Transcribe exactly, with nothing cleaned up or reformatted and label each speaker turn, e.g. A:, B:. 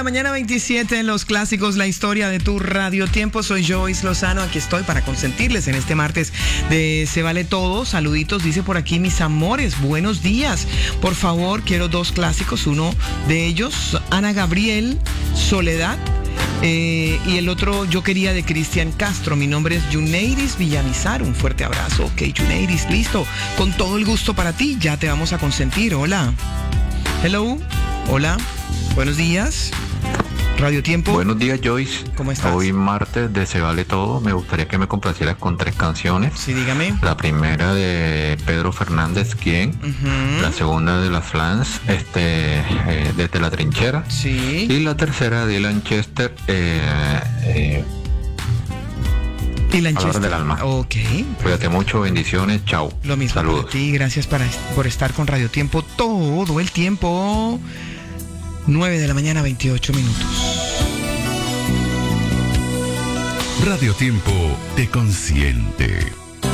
A: la mañana, veintisiete en Los Clásicos, la historia de tu Radio Tiempo. Soy Joyce Lozano, aquí estoy para consentirles en este martes de Se Vale Todo. Saluditos, dice por aquí, mis amores, buenos días. Por favor, quiero dos clásicos, uno de ellos, Ana Gabriel, Soledad. Eh, y el otro, Yo Quería, de Cristian Castro. Mi nombre es Yuneiris Villamizar. Un fuerte abrazo. Ok, Yuneiris, listo. Con todo el gusto para ti, ya te vamos a consentir. Hola. Hello. Hola. Buenos días. Radio Tiempo.
B: Buenos días, Joyce.
A: ¿Cómo estás?
B: Hoy martes de Se Vale Todo. Me gustaría que me complacieras con tres canciones.
A: Sí, dígame.
B: La primera de Pedro Fernández, ¿Quién? Uh-huh. La segunda de Las Flans, este, eh, Desde la Trinchera.
A: Sí.
B: Y la tercera de Dylan Chester, eh, eh,
A: Dylan Chester.
B: del alma.
A: Ok.
B: Cuídate mucho, bendiciones, chao.
A: Lo mismo.
B: Saludos.
A: Para ti, gracias para, por estar con Radio Tiempo todo el tiempo. nueve de la mañana, veintiocho minutos.
C: Radio Tiempo te consiente.